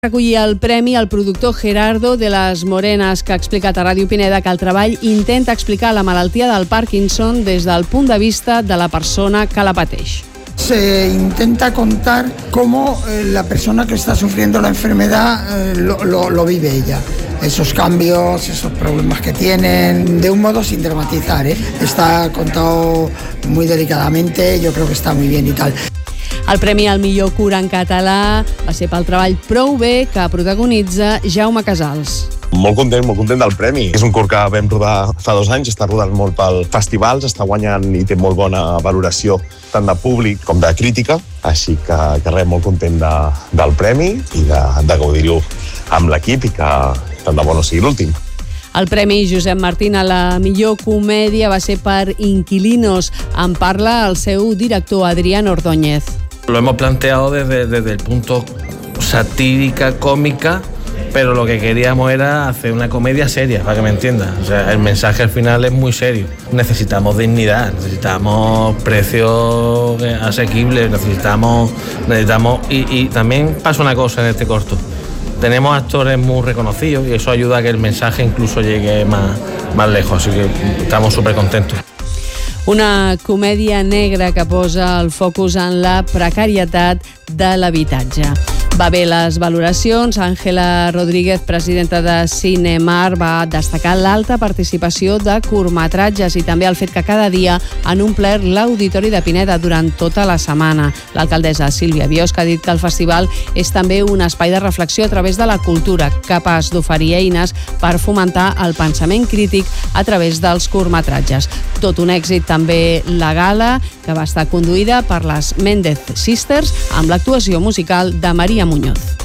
Recollir el premi al productor Gerardo de les Morenas, que ha explicat a Ràdio Pineda que el treball intenta explicar la malaltia del Parkinson des del punt de vista de la persona que la pateix. Se intenta contar cómo la persona que está sufriendo la enfermedad lo vive ella. Esos cambios, esos problemas que tienen, de un modo sin dramatizar, ¿eh? Está contado muy delicadamente, yo creo que está muy bien y tal. El premi al millor cura en català va ser pel treball Prou bé que protagonitza Jaume Casals. Molt content del premi. És un curt que vam rodar fa 2 anys, està rodant molt pel festivals, està guanyant i té molt bona valoració tant de públic com de crítica, així que res, molt content del premi i de gaudir-ho amb l'equip i que tant de bo no sigui l'últim. El Premi Josep Martín a la millor comèdia va ser per Inquilinos. En parla el seu director Adrián Ordóñez. Lo hemos planteado desde el punto satírica, cómica, pero lo que queríamos era hacer una comedia seria, para que me entiendas. O sea, el mensaje al final es muy serio. Necesitamos dignidad, necesitamos precios asequibles, necesitamos y también pasa una cosa en este corto. Tenemos actores muy reconocidos y eso ayuda a que el mensaje incluso llegue más lejos, así que estamos súper contentos. Una comèdia negra que posa el focus en la precarietat de l'habitatge. Va bé les valoracions. Àngela Rodríguez, presidenta de Cinemar, va destacar l'alta participació de curtmetratges i també el fet que cada dia han omplert l'Auditori de Pineda durant tota la setmana. L'alcaldessa Sílvia Biosca ha dit que el festival és també un espai de reflexió a través de la cultura, capaç d'oferir eines per fomentar el pensament crític a través dels curtmetratges. Tot un èxit també la gala, que va estar conduïda per les Méndez Sisters amb l'actuació musical de Maria Muñoz.